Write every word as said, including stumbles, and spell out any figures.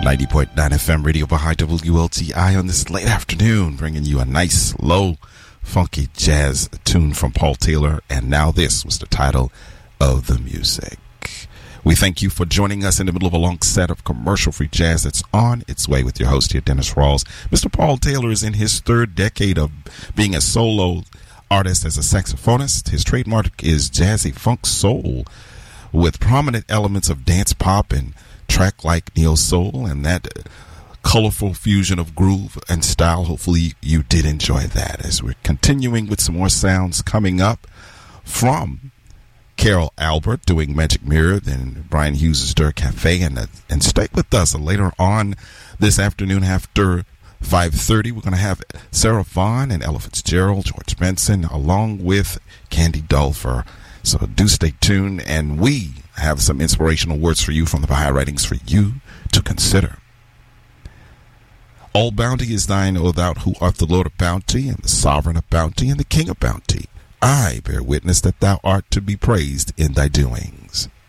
ninety point nine F M Radio behind W L T I on this late afternoon, bringing you a nice, low, funky jazz tune from Paul Taylor. And now this was the title of the music. We thank you for joining us in the middle of a long set of commercial-free jazz that's on its way with your host here, Dennis Rawls. Mister Paul Taylor is in his third decade of being a solo artist as a saxophonist. His trademark is jazzy funk soul with prominent elements of dance pop and track like neo soul, and that colorful fusion of groove and style. Hopefully you did enjoy that, as we're continuing with some more sounds coming up from Carol Albert doing Magic Mirror, then Brian Hughes' Dirt Cafe, and uh, and stay with us. Later on this afternoon after five thirty, we're going to have Sarah Vaughan and Ella Fitzgerald, George Benson, along with Candy Dulfer. So do stay tuned, and we have some inspirational words for you from the Baha'i writings for you to consider. All bounty is thine, O thou who art the Lord of bounty, and the sovereign of bounty, and the king of bounty. I bear witness that thou art to be praised in thy doings.